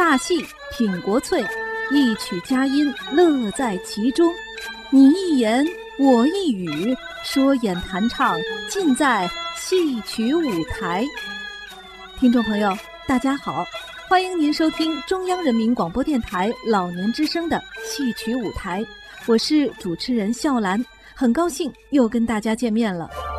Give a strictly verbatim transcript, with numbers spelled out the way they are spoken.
大戏品国粹，一曲佳音乐在其中。你一言我一语，说演弹唱尽在戏曲舞台。听众朋友大家好，欢迎您收听中央人民广播电台老年之声的戏曲舞台，我是主持人笑兰，很高兴又跟大家见面了。